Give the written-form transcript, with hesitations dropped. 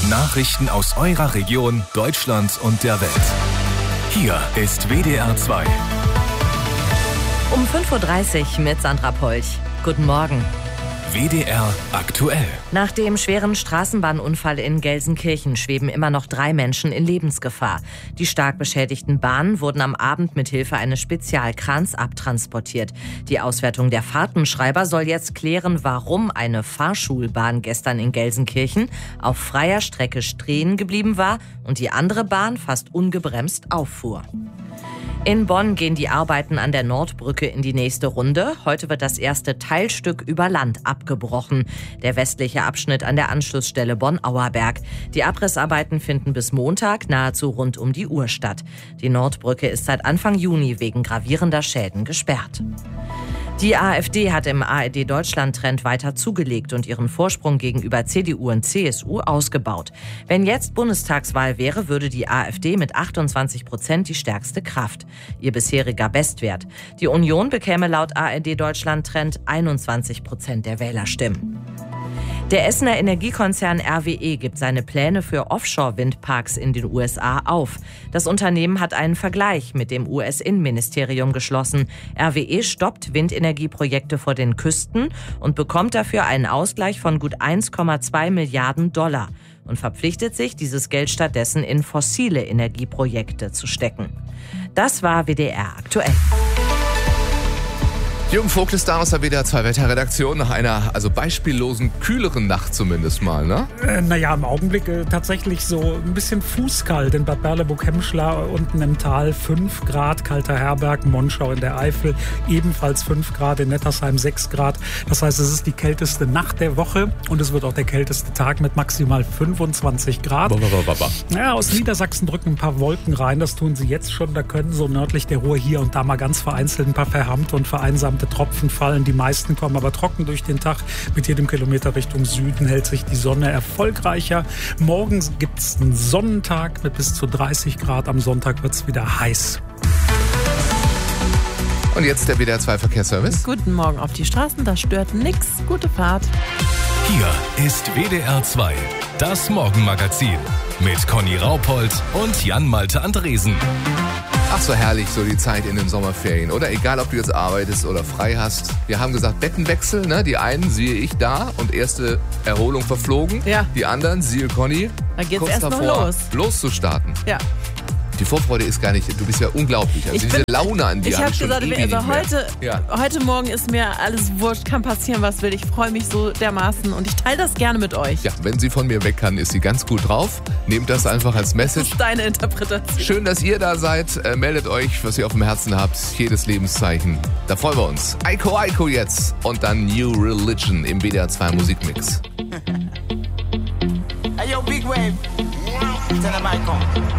Nachrichten aus eurer Region, Deutschland und der Welt. Hier ist WDR 2. Um 5.30 Uhr mit Sandra Polch. Guten Morgen. WDR aktuell. Nach dem schweren Straßenbahnunfall in Gelsenkirchen schweben immer noch 3 Menschen in Lebensgefahr. Die stark beschädigten Bahnen wurden am Abend mit Hilfe eines Spezialkrans abtransportiert. Die Auswertung der Fahrtenschreiber soll jetzt klären, warum eine Fahrschulbahn gestern in Gelsenkirchen auf freier Strecke stehen geblieben war und die andere Bahn fast ungebremst auffuhr. In Bonn gehen die Arbeiten an der Nordbrücke in die nächste Runde. Heute wird das erste Teilstück über Land abgebrochen. Der westliche Abschnitt an der Anschlussstelle Bonn-Auerberg. Die Abrissarbeiten finden bis Montag nahezu rund um die Uhr statt. Die Nordbrücke ist seit Anfang Juni wegen gravierender Schäden gesperrt. Die AfD hat im ARD-Deutschland-Trend weiter zugelegt und ihren Vorsprung gegenüber CDU und CSU ausgebaut. Wenn jetzt Bundestagswahl wäre, würde die AfD mit 28% die stärkste Kraft. Ihr bisheriger Bestwert. Die Union bekäme laut ARD-Deutschland-Trend 21% der Wählerstimmen. Der Essener Energiekonzern RWE gibt seine Pläne für Offshore-Windparks in den USA auf. Das Unternehmen hat einen Vergleich mit dem US-Innenministerium geschlossen. RWE stoppt Windenergieprojekte vor den Küsten und bekommt dafür einen Ausgleich von gut 1,2 Milliarden $ und verpflichtet sich, dieses Geld stattdessen in fossile Energieprojekte zu stecken. Das war WDR aktuell. Jürgen Vogt ist da aus der WDR 2 Wetterredaktion nach einer beispiellosen, kühleren Nacht zumindest mal, ne? Naja, im Augenblick tatsächlich so ein bisschen fußkalt in Bad Berleburg-Hemmschler, unten im Tal 5 Grad, Kalter Herberg, Monschau in der Eifel, ebenfalls 5 Grad, in Nettersheim 6 Grad. Das heißt, es ist die kälteste Nacht der Woche und es wird auch der kälteste Tag mit maximal 25 Grad. Ja, aus Niedersachsen drücken ein paar Wolken rein, das tun sie jetzt schon. Da können so nördlich der Ruhr hier und da mal ganz vereinzelt ein paar verhärmte und vereinsamte Tropfen fallen. Die meisten kommen aber trocken durch den Tag. Mit jedem Kilometer Richtung Süden hält sich die Sonne erfolgreicher. Morgen gibt es einen Sonnentag mit bis zu 30 Grad. Am Sonntag wird es wieder heiß. Und jetzt der WDR 2 Verkehrsservice. Guten Morgen auf die Straßen, da stört nix. Gute Fahrt. Hier ist WDR 2, das Morgenmagazin mit Conny Raupold und Jan-Malte Andresen. Ach, so herrlich, so die Zeit in den Sommerferien. Oder egal, ob du jetzt arbeitest oder frei hast. Wir haben gesagt, Bettenwechsel, ne? Die einen siehe ich da und erste Erholung verflogen. Ja. Die anderen, siehe Conny, Da geht's kurz erst noch davor, loszustarten. Ja. Die Vorfreude ist gar nicht, du bist ja unglaublich. Also diese Laune an dir. Ich habe gesagt, also heute Morgen ist mir alles wurscht, kann passieren, was will. Ich freue mich so dermaßen und ich teile das gerne mit euch. Ja, wenn sie von mir weg kann, ist sie ganz gut drauf. Nehmt das einfach als Message. Das ist deine Interpretation. Schön, dass ihr da seid. Meldet euch, was ihr auf dem Herzen habt. Jedes Lebenszeichen. Da freuen wir uns. Aiko jetzt und dann New Religion im WDR 2 Musikmix.